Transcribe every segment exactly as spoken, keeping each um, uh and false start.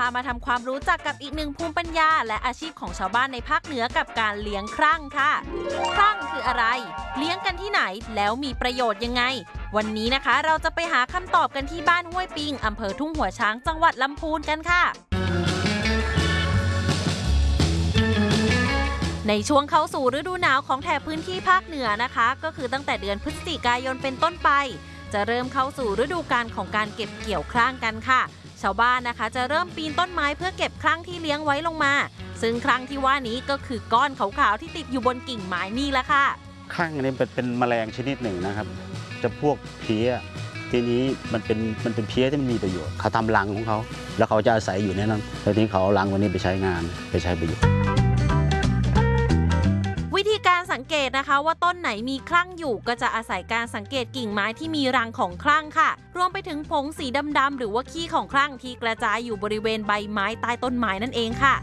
มาทำความรู้จักกับอีกหนึ่งภูมิปัญญาและอาชีพของชาวบ้านในภาคเหนือกับการเลี้ยงครั่งค่ะครั่งคืออะไรเลี้ยงกันที่ไหนแล้วมีประโยชน์ยังไงวันนี้นะคะเราจะไปหาคำตอบกันที่บ้านห้วยปิงอำเภอทุ่งหัวช้างจังหวัดลำพูนกันค่ะในช่วงเข้าสู่ฤดูหนาวของแถบพื้นที่ภาคเหนือนะคะก็คือตั้งแต่เดือนพฤศจิกายนเป็นต้นไปจะเริ่มเข้าสู่ฤดูกาลของการเก็บเกี่ยวครั่งกันค่ะชาวบ้านนะคะจะเริ่มปีนต้นไม้เพื่อเก็บครั่งที่เลี้ยงไว้ลงมาซึ่งครั่งที่ว่านี้ก็คือก้อนขาวๆที่ติดอยู่บนกิ่งไม้นี่แหละค่ะครั่งนี้เป็นเป็นแมลงชนิดหนึ่งนะครับจะพวกเพี้ยทีนี้มันเป็นมันเป็นเพี้ยที่มันมีประโยชน์เขาทำรังของเขาแล้วเขาจะอาศัยอยู่ในนั้นทีนี้เขาเอารังวันนี้ไปใช้งานไปใช้ประโยชน์วิธีการสังเกตนะคะว่าต้นไหนมีครั่งอยู่ก็จะอาศัยการสังเกตกิ่งไม้ที่มีรังของครั่งค่ะรวมไปถึงผงสีดำๆหรือว่าขี้ของครั่งที่กระจายอยู่บริเวณใบไม้ใต้ต้นไม้นั่นเองค่ะ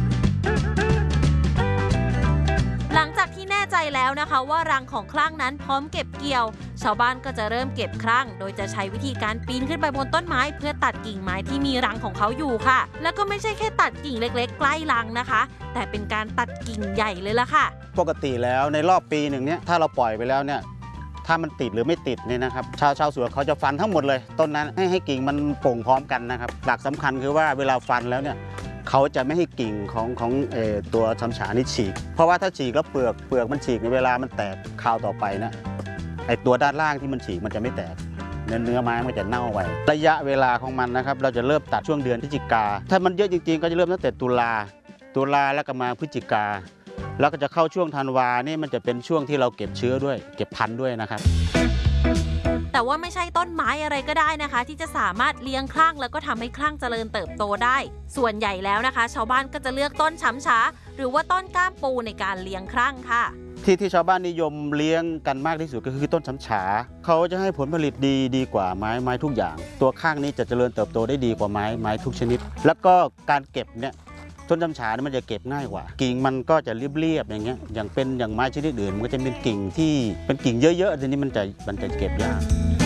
หลังจากที่แน่ใจแล้วนะคะว่ารังของครั่งนั้นพร้อมเก็บเกี่ยวชาวบ้านก็จะเริ่มเก็บครั่งโดยจะใช้วิธีการปีนขึ้นไปบนต้นไม้เพื่อตัดกิ่งไม้ที่มีรังของเขาอยู่ค่ะแล้วก็ไม่ใช่แค่ตัดกิ่งเล็กๆใกล้รังนะคะแต่เป็นการตัดกิ่งใหญ่เลยล่ะค่ะปกติแล้วในรอบปีหนึ่งเนี้ยถ้าเราปล่อยไปแล้วเนี่ยถ้ามันติดหรือไม่ติดเนี่ยนะครับชาวชาวสวนเขาจะฟันทั้งหมดเลยต้นนั้นให้ให้กิ่งมันโป่งพร้อมกันนะครับหลักสำคัญคือว่าเวลาฟันแล้วเนี่ยเขาจะไม่ให้กิ่งของของเอ่อตัวช้ำฉานี่ฉีกเพราะว่าถ้าฉีกแล้วเปลือกเปลือกมันฉีกในเวลามันแตกคราวต่อไปนะไอตัวด้านล่างที่มันฉีกมันจะไม่แตกเนื้อเนื้อไม้มันจะเน่าไว้ระยะเวลาของมันนะครับเราจะเริ่มตัดช่วงเดือนพฤศจิกาถ้ามันเยอะจริงๆก็จะเริ่มตั้งแต่ตุลาตุลาแล้วก็มาพฤศจิกาแล้วก็จะเข้าช่วงธันวานี่มันจะเป็นช่วงที่เราเก็บเชื้อด้วยเก็บพันธุ์ด้วยนะครับแต่ว่าไม่ใช่ต้นไม้อะไรก็ได้นะคะที่จะสามารถเลี้ยงครั่งแล้วก็ทำให้ครั่งเจริญเติบโตได้ส่วนใหญ่แล้วนะคะชาวบ้านก็จะเลือกต้นช้ำฉาหรือว่าต้นก้ามปูในการเลี้ยงครั่งค่ะที่ที่ชาวบ้านนิยมเลี้ยงกันมากที่สุดก็คือต้นช้ำฉาเขาจะให้ผลผลิตดีดีกว่าไม้ไม้ทุกอย่างตัวข้างนี้จะเจริญเติบโตได้ดีกว่าไม้ไม้ทุกชนิดแล้วก็การเก็บเนี่ยต้นช้ำฉาเนี่ยมันจะเก็บง่ายกว่ากิ่งมันก็จะเรียบๆอย่างเงี้ยอย่างเป็นอย่างไม้ชนิดอื่นมันก็จะเป็นกิ่งที่เป็นกิ่งเยอะๆทีนี้มันจะมันจะเก็บยาก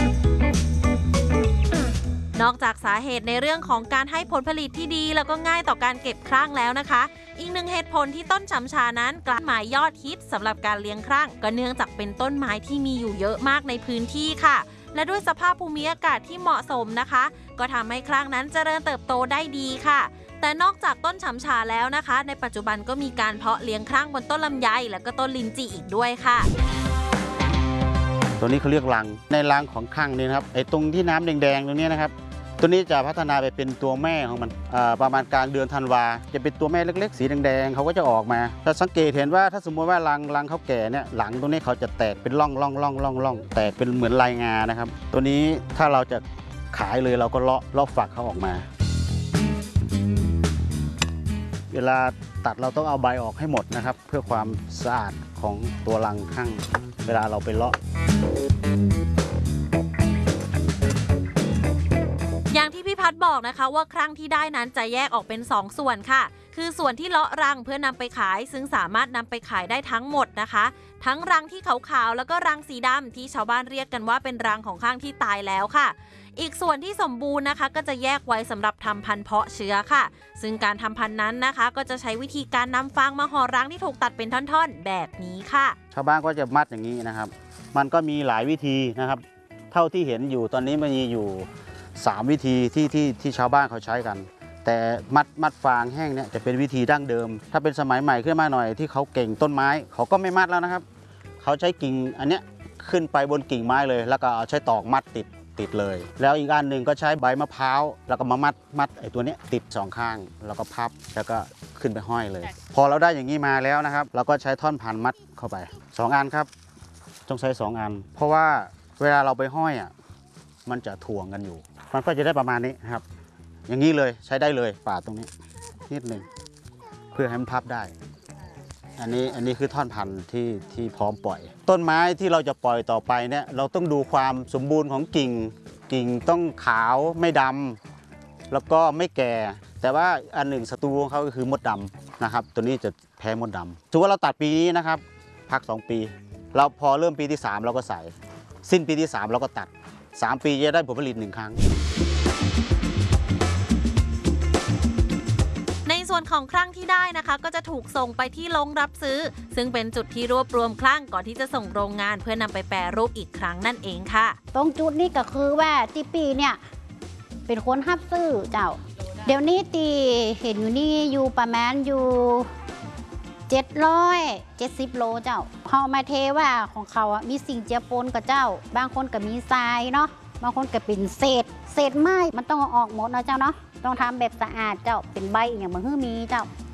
นอกจากสาเหตุในเรื่องของการให้ผลผลิตที่ดีแล้วก็ง่ายต่อการเก็บครั่งแล้วนะคะอีกหนึ่งเหตุผลที่ต้นช้ำฉานั้นกลายเป็นไม้ยอดฮิตสำหรับการเลี้ยงครั่งก็เนื่องจากเป็นต้นไม้ที่มีอยู่เยอะมากในพื้นที่ค่ะและด้วยสภาพภูมิอากาศที่เหมาะสมนะคะก็ทำให้ครั่งนั้นเจริญเติบโตได้ดีค่ะแต่นอกจากต้นช้ำฉาแล้วนะคะในปัจจุบันก็มีการเพาะเลี้ยงครั่งบนต้นลำไยและก็ต้นลิ้นจี่อีกด้วยค่ะตัวนี้เขาเรียกรังในรังของครั่งนี่นะครับไอ้ตรงที่น้ำแดงๆตรงนี้นะครับตัวนี้จะพัฒนาไปเป็นตัวแม่ของมันประมาณกลางเดือนธันวาจะเป็นตัวแม่เล็กๆสีแดงๆเขาก็จะออกมาถ้าสังเกตเห็นว่าถ้าสมมติว่ารังรังเขาแก่เนี่ยหลังตรงนี้เขาจะแตกเป็นร่องร่องร่องร่องร่องแตกเป็นเหมือนลายงานะครับตัวนี้ถ้าเราจะขายเลยเราก็เลาะเลาะฝักเขาออกมาเวลาตัดเราต้องเอาใบออกให้หมดนะครับเพื่อความสะอาดของตัวรังข้างเวลาเราไปเลาะอย่างที่พี่พัฒน์บอกนะคะว่าครั่งที่ได้นั้นจะแยกออกเป็นสองส่วนค่ะคือส่วนที่เลาะรังเพื่อนำไปขายซึ่งสามารถนำไปขายได้ทั้งหมดนะคะทั้งรังที่ขาวๆแล้วก็รังสีดำที่ชาวบ้านเรียกกันว่าเป็นรังของครั่งที่ตายแล้วค่ะอีกส่วนที่สมบูรณ์นะคะก็จะแยกไว้สำหรับทำพันธุ์เพาะเชื้อค่ะซึ่งการทำพันธุ์นั้นนะคะก็จะใช้วิธีการนำฟางมาห่อรังที่ถูกตัดเป็นท่อนๆแบบนี้ค่ะชาวบ้านก็จะมัดอย่างนี้นะครับมันก็มีหลายวิธีนะครับเท่าที่เห็นอยู่ตอนนี้มันมีอยู่สามวิธีที่ที่ที่ชาวบ้านเขาใช้กันแต่มัดมัดฟางแห้งเนี่ยจะเป็นวิธีดั้งเดิมถ้าเป็นสมัยใหม่ขึ้นมาหน่อยที่เขาเก่งต้นไม้เขาก็ไม่มัดแล้วนะครับเขาใช้กิ่งอันเนี้ยขึ้นไปบนกิ่งไม้เลยแล้วก็เอาใช้ตอกมัดติดติดเลยแล้วอีกอันหนึ่งก็ใช้ใบมะพร้าวแล้วก็มามัดมัดไอ้ตัวเนี้ยติดสองข้างแล้วก็พับแล้วก็ขึ้นไปห้อยเลยพอเราได้อย่างนี้มาแล้วนะครับเราก็ใช้ท่อนพันมัดเข้าไปสองอันครับต้องใช้สองอันเพราะว่าเวลาเราไปห้อยอ่ะมันจะถ่วงกันอยู่มันก็จะได้ประมาณนี้ครับอย่างนี้เลยใช้ได้เลยปาดตรงนี้นิดหนึ่งเพื่อให้มันพับได้อันนี้อันนี้คือท่อนพันธุ์ที่ที่พร้อมปล่อยต้นไม้ที่เราจะปล่อยต่อไปเนี่ยเราต้องดูความสมบูรณ์ของกิ่งกิ่งต้องขาวไม่ดำแล้วก็ไม่แก่แต่ว่าอันหนึ่งศัตรูของเขาก็คือมดดำนะครับตัวนี้จะแพ้มดดำถือว่าเราตัดปีนี้นะครับพักสองปีเราพอเริ่มปีที่สามเราก็ใส่สิ้นปีที่สามเราก็ตัดสามปีจะได้ผลผลิตหนึ่งครั้งวนของคลั่งที่ได้นะคะ ก็จะถูกส่งไปที่โรงรับซื้อ ซึ่งเป็นจุดที่รวบรวมคลั่งก่อนที่จะส่งโรงงานเพื่อนำไปแปรรูปอีกครั้งนั่นเองค่ะตรงจุดนี้ก็คือว่าจีปีเนี่ยเป็นคนฮับซื้อเจ้า เดี๋ยวนี้ตีเห็นอยู่นี่อยู่ประมาณอยู่เจ็ดร้อยเจ็ดสิบโลเจ้าเฮามาเทว่าของเขาอ่ะมีสิ่งเจือปนกับเจ้า บางคนก็มีทรายเนาะบางคนก็เป็นเศษ เศษไม้มันต้องเอาออกหมดนะเจ้าเนาะต้องทำแบบสะอาดเจ้าเป็นใบอย่างบางฮื้อมีเจ้า